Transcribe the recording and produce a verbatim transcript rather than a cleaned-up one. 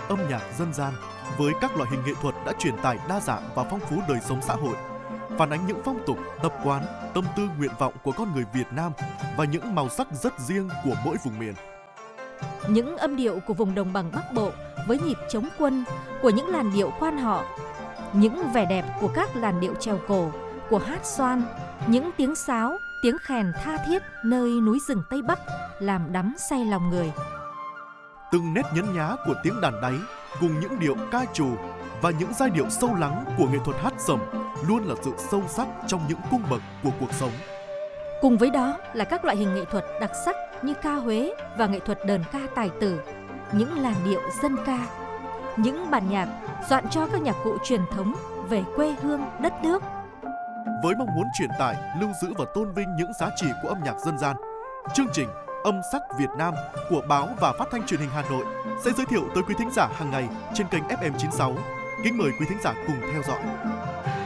âm nhạc dân gian với các loại hình nghệ thuật đã truyền tải đa dạng và phong phú đời sống xã hội, phản ánh những phong tục, tập quán, tâm tư nguyện vọng của con người Việt Nam và những màu sắc rất riêng của mỗi vùng miền. Những âm điệu của vùng đồng bằng Bắc Bộ với nhịp chống quân, của những làn điệu quan họ, những vẻ đẹp của các làn điệu chèo cổ, của hát xoan, những tiếng sáo, tiếng khèn tha thiết nơi núi rừng Tây Bắc làm đắm say lòng người. Từng nét nhấn nhá của tiếng đàn đáy cùng những điệu ca trù và những giai điệu sâu lắng của nghệ thuật hát sẩm luôn là sự sâu sắc trong những cung bậc của cuộc sống. Cùng với đó là các loại hình nghệ thuật đặc sắc như ca Huế và nghệ thuật đờn ca tài tử, những làn điệu dân ca, những bản nhạc soạn cho các nhạc cụ truyền thống về quê hương đất nước. Với mong muốn truyền tải, lưu giữ và tôn vinh những giá trị của âm nhạc dân gian, chương trình Âm sắc Việt Nam của Báo và Phát thanh Truyền hình Hà Nội sẽ giới thiệu tới quý thính giả hàng ngày trên kênh ép em chín sáu. Kính mời quý thính giả cùng theo dõi.